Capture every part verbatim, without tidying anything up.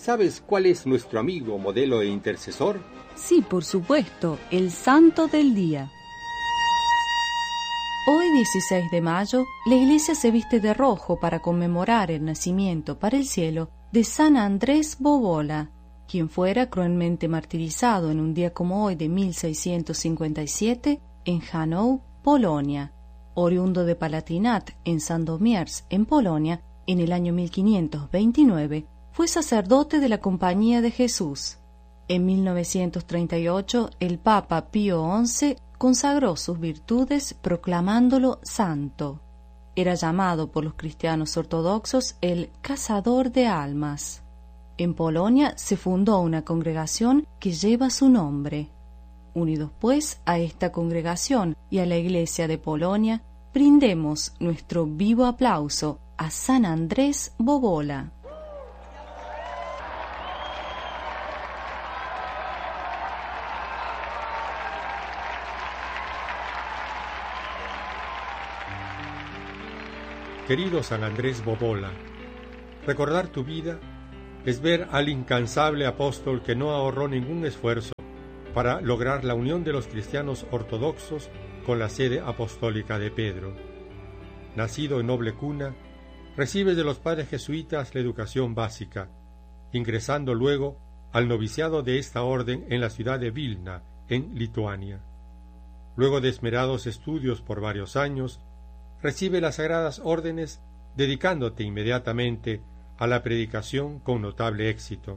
¿Sabes cuál es nuestro amigo, modelo e intercesor? Sí, por supuesto, el santo del día. Hoy, dieciséis de mayo, la iglesia se viste de rojo para conmemorar el nacimiento para el cielo de San Andrés Bobola, quien fuera cruelmente martirizado en un día como hoy de mil seiscientos cincuenta y siete en Hanau, Polonia. Oriundo de Palatinat, en Sandomierz, en Polonia, en el año mil quinientos veintinueve, fue sacerdote de la Compañía de Jesús. En mil novecientos treinta y ocho, el Papa Pío once consagró sus virtudes proclamándolo santo. Era llamado por los cristianos ortodoxos el cazador de almas. En Polonia se fundó una congregación que lleva su nombre. Unidos pues a esta congregación y a la Iglesia de Polonia, brindemos nuestro vivo aplauso a San Andrés Bobola. Querido San Andrés Bobola, recordar tu vida es ver al incansable apóstol que no ahorró ningún esfuerzo para lograr la unión de los cristianos ortodoxos con la sede apostólica de Pedro. Nacido en noble cuna, recibes de los padres jesuitas la educación básica, ingresando luego al noviciado de esta orden en la ciudad de Vilna, en Lituania. Luego de esmerados estudios por varios años, recibe las sagradas órdenes, dedicándote inmediatamente a la predicación con notable éxito.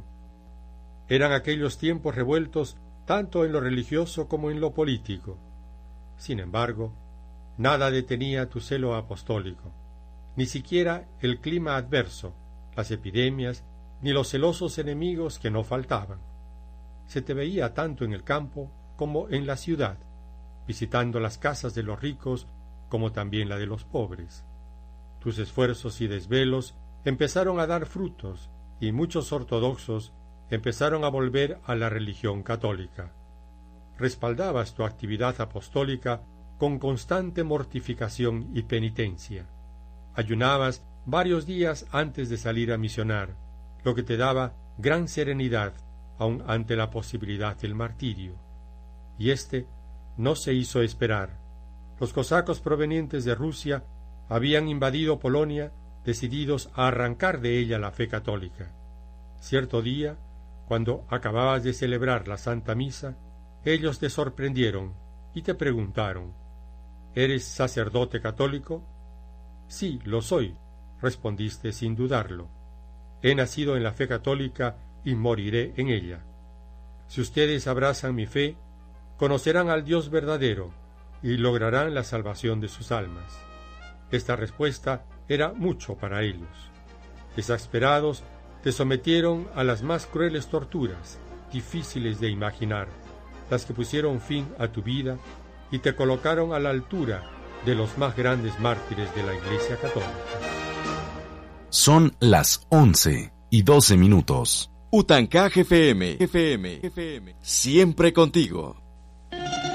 Eran aquellos tiempos revueltos tanto en lo religioso como en lo político. Sin embargo, nada detenía tu celo apostólico, ni siquiera el clima adverso, las epidemias, ni los celosos enemigos que no faltaban. Se te veía tanto en el campo como en la ciudad, visitando las casas de los ricos como también la de los pobres. Tus esfuerzos y desvelos empezaron a dar frutos y muchos ortodoxos empezaron a volver a la religión católica. Respaldabas tu actividad apostólica con constante mortificación y penitencia. Ayunabas varios días antes de salir a misionar, lo que te daba gran serenidad aun ante la posibilidad del martirio. Y éste no se hizo esperar. Los cosacos provenientes de Rusia habían invadido Polonia, decididos a arrancar de ella la fe católica. Cierto día, cuando acababas de celebrar la Santa Misa, ellos te sorprendieron y te preguntaron: ¿eres sacerdote católico? Sí, lo soy, respondiste sin dudarlo. He nacido en la fe católica y moriré en ella. Si ustedes abrazan mi fe, conocerán al Dios verdadero y lograrán la salvación de sus almas. Esta respuesta era mucho para ellos. Exasperados, te sometieron a las más crueles torturas, difíciles de imaginar, las que pusieron fin a tu vida y te colocaron a la altura de los más grandes mártires de la Iglesia Católica. Son las once y doce minutos. Utancaj F M, F M, F M, siempre contigo.